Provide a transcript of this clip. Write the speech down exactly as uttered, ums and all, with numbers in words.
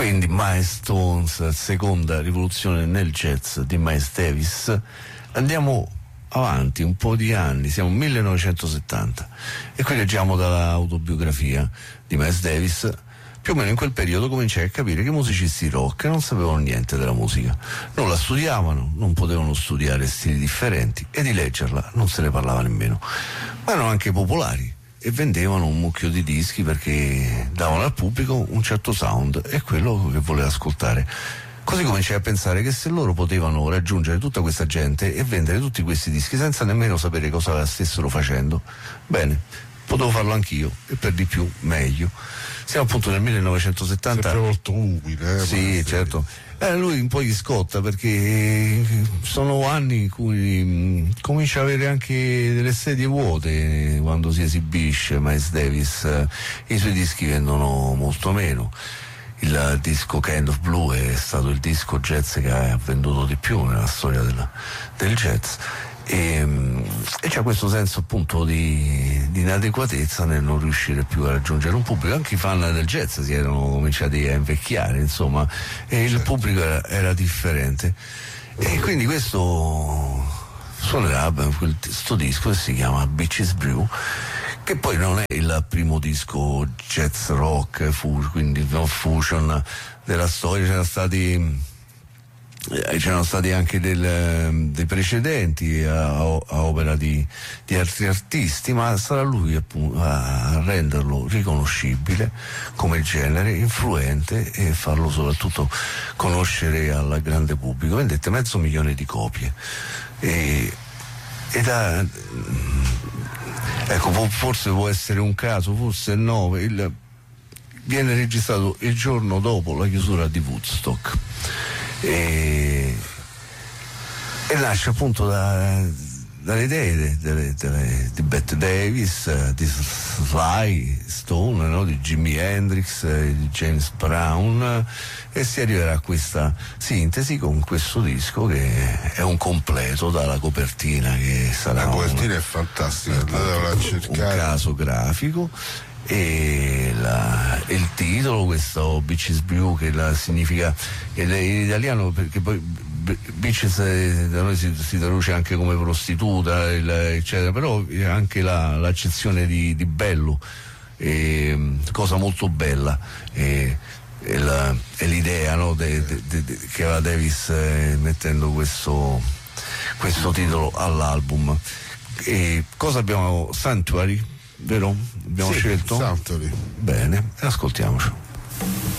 Quindi Miles Stones, seconda rivoluzione nel jazz di Miles Davis. Andiamo avanti un po' di anni, siamo nel millenovecentosettanta e qui leggiamo dall'autobiografia di Miles Davis. Più o meno in quel periodo cominciai a capire che i musicisti rock non sapevano niente della musica, non la studiavano, non potevano studiare stili differenti e di leggerla non se ne parlava nemmeno, ma erano anche popolari e vendevano un mucchio di dischi perché davano al pubblico un certo sound e quello che voleva ascoltare. Così cominciai a pensare che se loro potevano raggiungere tutta questa gente e vendere tutti questi dischi senza nemmeno sapere cosa stessero facendo, bene, potevo farlo anch'io e per di più meglio. Siamo appunto nel millenovecentosettanta. Sempre molto umile, eh? Sì, certo. Eh, lui un po' gli scotta perché sono anni in cui mh, comincia ad avere anche delle sedie vuote quando si esibisce Miles Davis. Eh, i suoi dischi vendono molto meno. Il disco Kind of Blue è stato il disco jazz che ha venduto di più nella storia del, del jazz. E, e c'è questo senso appunto di, di inadeguatezza nel non riuscire più a raggiungere un pubblico. Anche i fan del jazz si erano cominciati a invecchiare, insomma, e il pubblico era, era differente, e quindi questo suonerà questo disco che si chiama Bitches Brew, che poi non è il primo disco jazz rock, fu, quindi no, fusion della storia. C'erano stati c'erano stati anche del, dei precedenti a, a opera di, di altri artisti, ma sarà lui appunto a renderlo riconoscibile come genere, influente, e farlo soprattutto conoscere al grande pubblico. Vendette mezzo milione di copie e, e da, ecco, forse può essere un caso, forse no, il, viene registrato il giorno dopo la chiusura di Woodstock. E, e nasce appunto da, dalle idee de, de, de, di Bette Davis, di Sly Stone, no? Di Jimi Hendrix, di James Brown, e si arriverà a questa sintesi con questo disco che è un completo, dalla copertina che sarà la copertina una, è fantastica, andatevela a cercare, un caso grafico. E la, il titolo, questo Bitches Brew, che la significa in italiano, perché poi bitches da noi si, si traduce anche come prostituta, il, eccetera, però anche la, l'accezione di, di bello, e, cosa molto bella, e, e, la, e l'idea, no, de, de, de, de, che aveva Davis eh, mettendo questo, questo titolo all'album. E cosa abbiamo? Sanctuary, vero? Abbiamo sì, scelto? Sanctuary. Bene, ascoltiamoci.